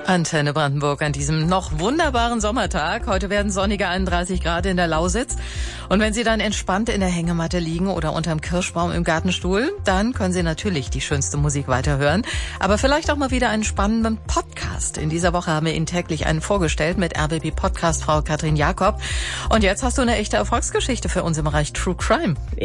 Antenne Brandenburg an diesem noch wunderbaren Sommertag. Heute werden sonnige 31 Grad in der Lausitz. Und wenn Sie dann entspannt in der Hängematte liegen oder unterm Kirschbaum im Gartenstuhl, dann können Sie natürlich die schönste Musik weiterhören. Aber vielleicht auch mal wieder einen spannenden Podcast. In dieser Woche haben wir Ihnen täglich einen vorgestellt mit RBB-Podcast-Frau Katrin Jakob. Und jetzt hast du eine echte Erfolgsgeschichte für uns im Bereich True Crime.